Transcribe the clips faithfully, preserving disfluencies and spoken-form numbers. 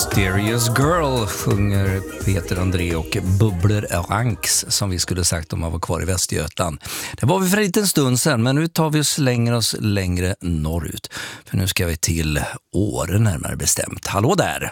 Mysterious Girl sjunger Peter André och Bubbler Ranks, som vi skulle sagt om man var kvar i Västergötland. Det var vi för en liten stund sedan, men nu tar vi och slänger oss längre norrut. För nu ska vi till Åre närmare bestämt. Hallå där!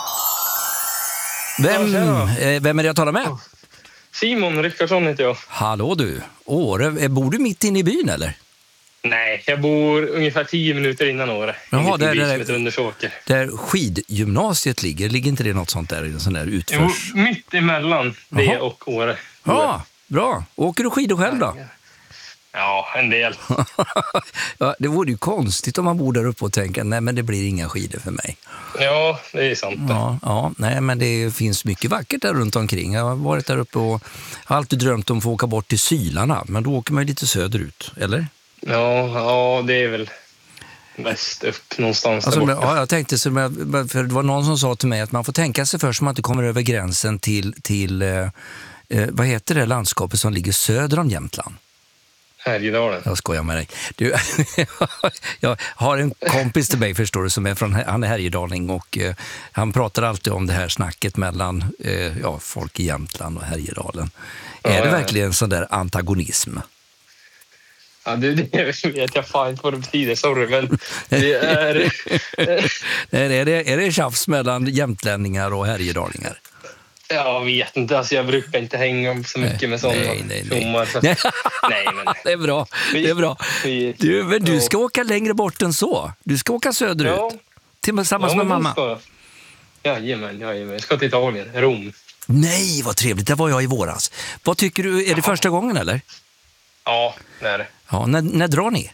Vem, eh, vem är det jag talar med? Simon Rickardsson heter jag. Hallå du! Åre, bor du mitt inne i byn eller? Nej, jag bor ungefär tio minuter innan Åre. Jaha, där, där, där, Undersåker. där skidgymnasiet ligger, ligger inte det något sånt där? En sån där utförs... Jo, mitt emellan det Jaha. och Åre. Ja, bra. Åker du skidor själv då? Ja, en del. Ja, det vore ju konstigt om man bor där uppe och tänker nej, men det blir inga skidor för mig. Ja, det är sant. Ja, ja, nej, men det finns mycket vackert där runt omkring. Jag har varit där uppe och har alltid drömt om att få åka bort till Sylarna, men då åker man ju lite söderut, eller? Ja, ja, det är väl väst upp någonstans alltså, där borta. Ja, jag tänkte, för det var någon som sa till mig att man får tänka sig först så man inte kommer över gränsen till, till eh, vad heter det landskapet som ligger söder om Jämtland? Härjedalen. Jag skojar med dig. Du, jag har en kompis till mig, förstår du, som är från han är härjedaling och eh, han pratar alltid om det här snacket mellan eh, ja, folk i Jämtland och Härjedalen. Ja, är det verkligen en sån där antagonism? Ja, det, det vet jag fan inte vad det betyder, sorry, men det är... är, det, är det tjafs mellan jämtlänningar och härjedalingar? Jag vet inte, alltså jag brukar inte hänga så mycket nej, med sådana nej, nej, nej. tjommar. Så. nej, men... Det är bra, det är bra. Du, men du ska åka längre bort än så. Du ska åka söderut. Ja. Tillsammans ja, med mamma. Ska... Jajamän, jajamän. Jag ska till Italien, Rom. Nej, vad trevligt. Det var jag i våras. Vad tycker du, är det ja. första gången eller? Ja, det är det. Ja, när, när drar ni?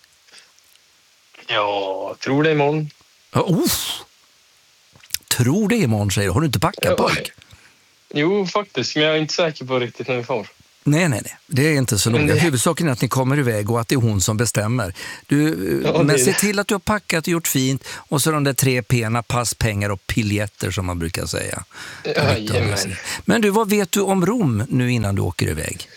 Ja, tror det imorgon. Ja, oh. Tror det imorgon, säger du. Har du inte packat ja. pojk? Jo, faktiskt. Men jag är inte säker på riktigt när vi får. Nej, nej, nej. Det är inte så noga. Det... Huvudsaken är att ni kommer iväg och att det är hon som bestämmer. Du, ja, men se till att du har packat och gjort fint. Och så de där tre pena, pass, pengar och piljetter som man brukar säga. Ja, men du, vad vet du om Rom nu innan du åker iväg?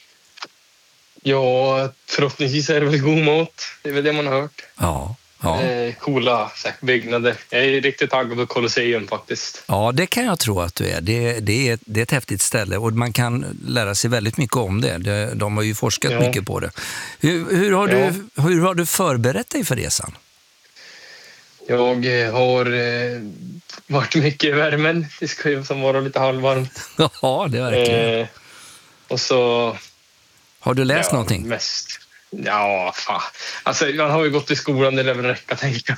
Ja, förhoppningsvis är det väl god mat. Det är väl det man har hört. Ja. Ja. Eh, coola byggnader. Jag är riktigt taggad på Colosseum faktiskt. Ja, det kan jag tro att du är. Det, det, är det är ett häftigt ställe och man kan lära sig väldigt mycket om det. det de har ju forskat ja. mycket på det. Hur, hur, har ja. du, hur har du förberett dig för resan? Jag har eh, varit mycket i värmen. Det ska ju som vara lite halvvarmt. Ja, det är verkligen. Eh, och så... Har du läst ja, någonting? Mest... Ja, fan. Alltså, man har ju gått i skolan, det lär väl räcka, tänka.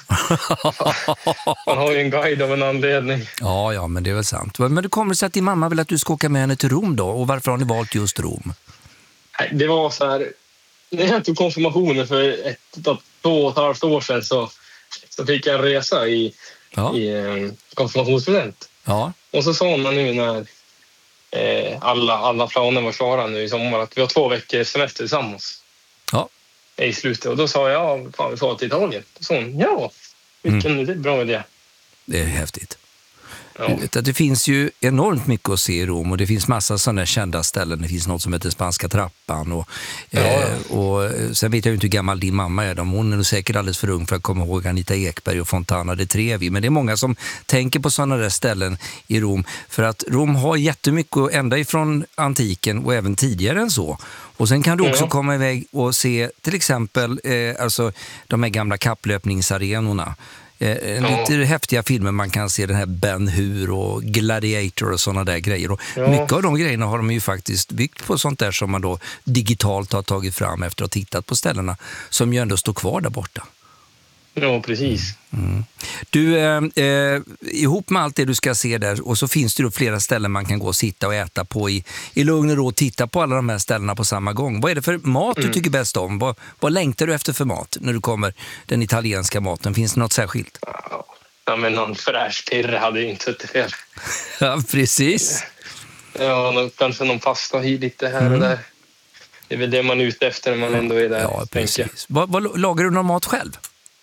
Man har ju en guide av en anledning. Ja, ja, men det är väl sant. Men det kommer sig att din mamma vill att du ska åka med henne till Rom då? Och varför har ni valt just Rom? Det var så här... När jag tog konfirmationen för ett, två och ett halvt år sedan så, så fick jag en resa i, ja. i eh, konfirmationspresent. Ja. Och så sa man nu när eh, alla, alla planer var klara nu i sommar att vi har två veckor semester tillsammans. Ja. I slutet. Och då sa jag, ja, fan, vi får till Italien. Och så hon, ja, vilken mm. det är bra idé. Det är häftigt. Ja. Du vet att det finns ju enormt mycket att se i Rom och det finns massa sådana kända ställen. Det finns något som heter Spanska trappan och, ja. eh, och sen vet jag ju inte hur gammal din mamma är. Hon är nog säkert alldeles för ung för att komma ihåg Anita Ekberg och Fontana di Trevi. Men det är många som tänker på sådana där ställen i Rom. För att Rom har jättemycket ända ifrån antiken och även tidigare än så. Och sen kan du också ja. komma iväg och se till exempel eh, alltså, de här gamla kapplöpningsarenorna. Eh, lite ja. häftiga filmer man kan se, den här Ben Hur och Gladiator och sådana där grejer. Och ja. mycket av de grejerna har de ju faktiskt byggt på sånt där som man då digitalt har tagit fram efter att ha tittat på ställena som ju ändå står kvar där borta. Ja, precis. Mm. Du, eh, eh, ihop med allt det du ska se där och så finns det då flera ställen man kan gå och sitta och äta på i, i lugn och ro och titta på alla de här ställena på samma gång. Vad är det för mat mm. du tycker bäst om? Vad, vad längtar du efter för mat när du kommer den italienska maten? Finns det något särskilt? Ja, men någon fräsch pirre hade ju inte suttit fel. Ja, precis. Ja, någon, kanske någon pasta i lite här mm. och där. Det är väl det man är ute efter när man ändå är där. Ja, precis. Vad, vad, lagar du någon mat själv?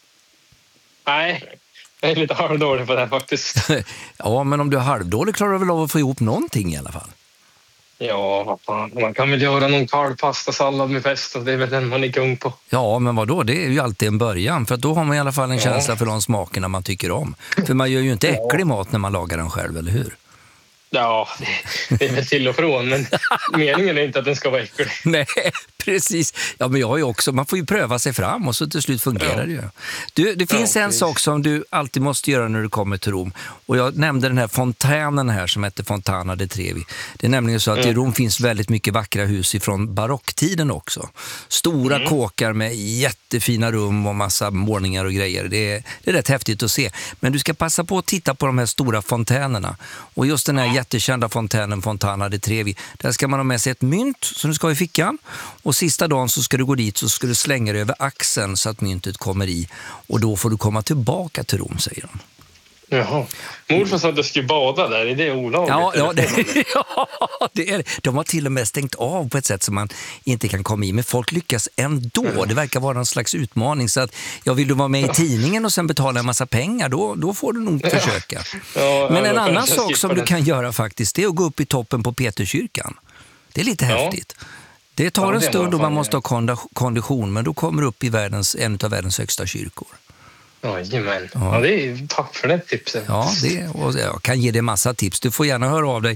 Nej, jag är lite halvdålig på det här faktiskt. Ja, men om du är halvdålig klarar du väl av att få ihop någonting i alla fall? Ja, vad fan. Man kan väl göra någon kall pastasallad med pesto. Det är väl den man är kung på. Ja, men vadå? Det är ju alltid en början. För då har man i alla fall en ja. känsla för de smakerna man tycker om. För man gör ju inte äcklig mat när man lagar den själv, eller hur? Ja, det är väl till och från, men meningen är inte att den ska vara äcklig. Nej, precis. Ja, men jag har ju också, man får ju pröva sig fram och så till slut fungerar ja. det ju. Du, det finns ja, en precis. sak som du alltid måste göra när du kommer till Rom. Och jag nämnde den här fontänen här som heter Fontana di Trevi. Det är nämligen så att mm. i Rom finns väldigt mycket vackra hus ifrån barocktiden också. Stora mm. kåkar med jättefina rum och massa målningar och grejer. Det är, det är rätt häftigt att se. Men du ska passa på att titta på de här stora fontänerna. Och just den här jättekända fontänen Fontana di Trevi, där ska man ha med sig ett mynt som du ska ha i fickan. Och sista dagen så ska du gå dit så ska du slänga det över axeln så att myntet kommer i. Och då får du komma tillbaka till Rom, säger de. Jaha. Morfar sa att du skulle bada där, är det olagligt? Ja, ja, det, ja det är det. De har till och med stängt av på ett sätt som man inte kan komma i. Men folk lyckas ändå. Mm. Det verkar vara en slags utmaning. Så att, ja, vill du vara med i tidningen och sen betala en massa pengar, då, då får du nog försöka. Ja, men en annan sak som du kan göra faktiskt, det är att gå upp i toppen på Peterskyrkan. Det är lite ja. häftigt. Det tar ja, en stund och man måste ha kondition, men då kommer du upp i världens, en av världens högsta kyrkor. Jajamän. Ja. Ja, det är, tack för det tipset. Ja, det, och jag kan ge dig massa tips. Du får gärna höra av dig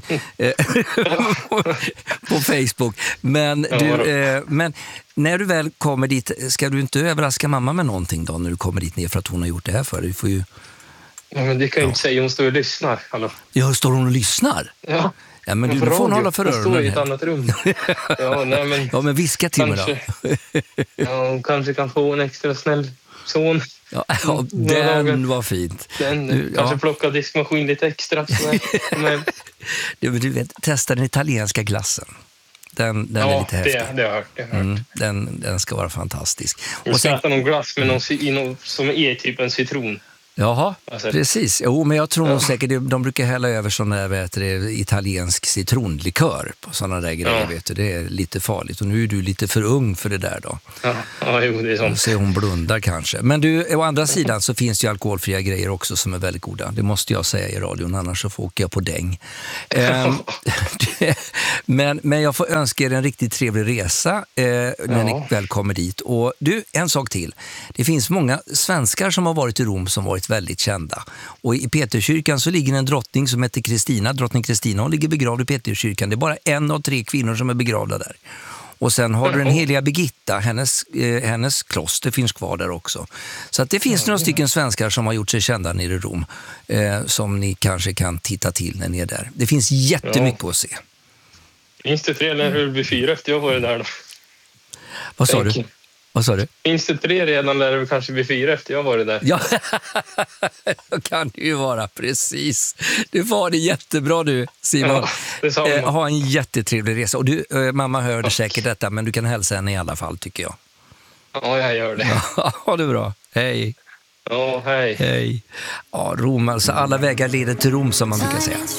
på Facebook. Men, ja, du, eh, men när du väl kommer dit, ska du inte överraska mamma med någonting då när du kommer dit ner för att hon har gjort det här för dig? Du får ju... Ja, men det kan jag ja. inte säga. Hon står och lyssnar. Hallå. Ja, står hon och lyssnar? Ja. Ja, men du, du får hon hålla för öronen. Hon står i ett annat rum. Ja, nej, men, ja, men viska till kanske, mig då. Ja, hon kanske kan få en extra snäll son. Ja, ja den var fint. Den, du, kanske ja. plocka diskmaskin lite extra. Men... du, du vet, testa den italienska glassen. Den, den ja, är lite häftig. Det, det har jag hört. Det har jag hört. Mm, den, den ska vara fantastisk. Du ska äta någon glass med någon, någon, som är typ en citron. Jaha, alltså. Precis. Jo, men jag tror ja. nog säkert de, de brukar hälla över sån där, vet du, italiensk citronlikör på sådana där grejer, ja. vet du. Det är lite farligt. Och nu är du lite för ung för det där då. Ja, ja jo, det är sånt. Så hon blundar kanske. Men du, å andra sidan så finns det ju alkoholfria grejer också som är väldigt goda. Det måste jag säga i radion, annars så får åka jag på däng. um, men, men jag får önska er en riktigt trevlig resa eh, när ja. ni väl kommer dit. Och du, en sak till. Det finns många svenskar som har varit i Rom som varit väldigt kända. Och i Peterskyrkan så ligger en drottning som heter Kristina. Drottning Kristina, hon ligger begravd i Peterskyrkan. Det är bara en av tre kvinnor som är begravda där. Och sen har du den heliga Birgitta, hennes, eh, hennes kloster finns kvar där också. Så att det finns några stycken svenskar som har gjort sig kända nere i Rom eh, som ni kanske kan titta till när ni är där. Det finns jättemycket ja. att se. Finns det tre eller hur det blir fyra efter jag var där då? Vad sa du? Vad sa du? Finns det tre redan där det kanske blir fyra efter jag var där? Ja, det kan det ju vara, precis. Du får ha det jättebra du, Simon. Ja, eh, ha en jättetrevlig resa. Och du, eh, mamma hörde säkert detta, men du kan hälsa henne i alla fall, tycker jag. Ja, jag gör det. Ja, ha det bra. Hej. Ja, hej. Hej. Ja, Rom, alltså alla vägar leder till Rom som man brukar säga.